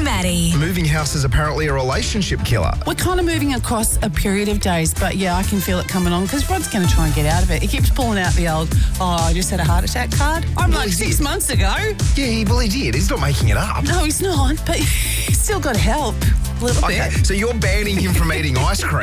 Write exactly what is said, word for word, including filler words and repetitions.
Maddie. Moving house is apparently a relationship killer. We're kind of moving across a period of days, but yeah, I can feel it coming on because Rod's going to try and get out of it. He keeps pulling out the old, oh, I just had a heart attack card. I'm Well, like he six did. months ago. Yeah, he, well, he did. He's not making it up. No, he's not, but he's still got to help a little Okay, bit. so you're banning him from eating ice cream.